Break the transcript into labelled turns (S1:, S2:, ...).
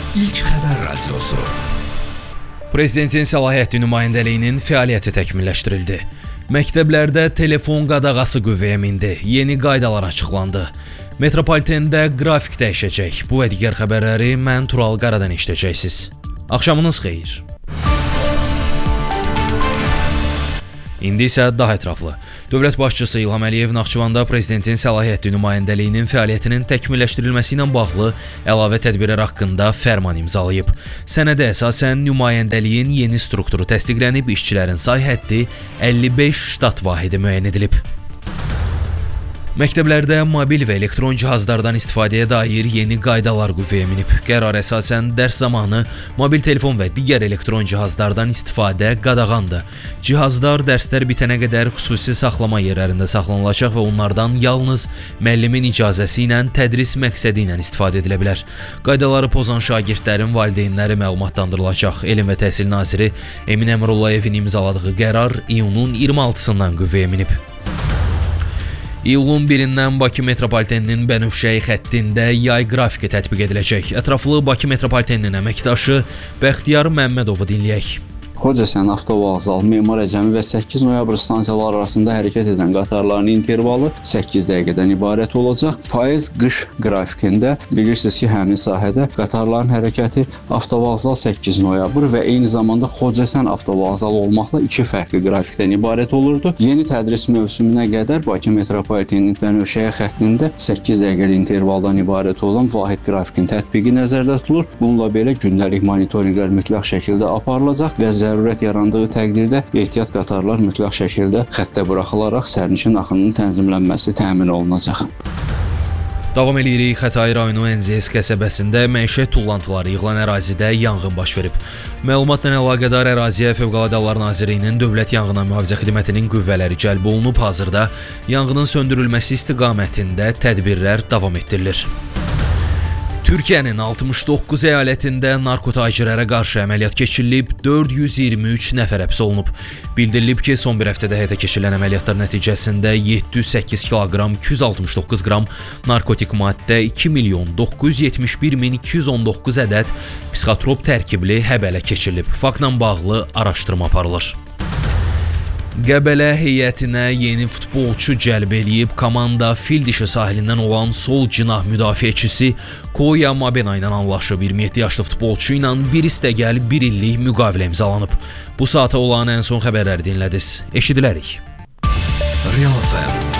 S1: İlk xəbər radiosu.
S2: Prezidentin səlahiyyətli nümayəndəliyinin fəaliyyəti təkmilləşdirildi. Məktəblərdə telefon qadağası qüvvəyə mindi. Yeni qaydalar açıqlandı. Metropolitndə qrafik dəyişəcək. Bu və digər xəbərləri mən Tural Qaradan eşidəcəksiniz. Axşamınız xeyir. İndi isə daha ətraflı. Dövlət başçısı İlham Əliyev Naxçıvanda prezidentin səlahiyyətli nümayəndəliyinin fəaliyyətinin təkmilləşdirilməsi ilə bağlı əlavə tədbirlər haqqında fərman imzalayıb. Sənədə əsasən nümayəndəliyin yeni strukturu təsdiqlənib, işçilərin say həddi 55 ştat vahidi müəyyən edilib. Məktəblərdə mobil və elektron cihazlardan istifadəyə dair yeni qaydalar qüvvəyə minib. Qərara əsasən dərs zamanı mobil telefon və digər elektron cihazlardan istifadə qadağandır. Cihazlar dərslər bitənə qədər xüsusi saxlama yerlərində saxlanılacaq və onlardan yalnız müəllimin icazəsi ilə tədris məqsədi ilə istifadə edilə bilər. Qaydaları pozan şagirdlərin valideynləri məlumatlandırılacaq. Elm və Təhsil naziri Emin Əmrullayevin imzaladığı qərar iyunun 26-sından qüvvəyə minib. İyulun 1-dən Bakı metropoliteninin Bənövşəyi xəttində yay qrafiki tətbiq ediləcək. Ətraflı Bakı metropoliteninin əməkdaşı Bəxtiyar Məmmədovu dinləyək.
S3: Xocasən avtovağzal, Memar Əcəmi və 8 noyabr stansiyaları arasında hərəkət edən qatarların intervalı 8 dəqiqədən ibarət olacaq. Payız qış qrafikində bilirsiniz ki, həmin sahədə qatarların hərəkəti avtovağzal 8 noyabr və eyni zamanda Xocasən avtovağzal olmaqla 2 fərqli qrafikdən ibarət olurdu. Yeni tədris mövsümünə qədər Bakı metropoliteninin Bənövşəyi xəttində 8 dəqiqəlik intervaldan ibarət olan vahid qrafikin tətbiqi nəzərdə tutulur. Bununla belə gündəlik monitorinqlər mütləq şəkildə aparılacaq və zərurət yarandığı təqdirdə ehtiyat qatarlar mütləq şəkildə xəttə buraxılaraq sərnişin axınının tənzimlənməsi təmin olunacaq.
S2: Davam edirik. Xətai rayonu NZS qəsəbəsində məişət tullantıları yığılan ərazidə yanğın baş verib. Məlumatla əlaqədar əraziyə Fövqəladə Hallar Nazirliyinin Dövlət Yanğından Mühafizə Xidmətinin qüvvələri cəlb olunub. Hazırda yanğının söndürülməsi istiqamətində tədbirlər davam etdirilir. Türkiyənin 69 əyalətində narkotacirlərə qarşı əməliyyat keçirilib, 423 nəfər həbs olunub. Bildirilib ki, son bir həftədə həyata keçirilən əməliyyatlar nəticəsində 708 kiloqram 269 qram narkotik maddə, 2.971.219 ədəd psixotrop tərkibli həbələ keçirilib. Faktla bağlı araşdırma aparılır. Qəbələ heyətinə yeni futbolçu cəlb eləyib. Komanda fil dişi sahilindən olan sol cinah müdafiəçisi Koya Mabena ilə anlaşıb. 27 yaşlı futbolçu ilə bir istəgəl 1 illik müqavilə imzalanıb. Bu saata olan ən son xəbərləri dinlədiniz. Eşidilərik.
S1: Real FM.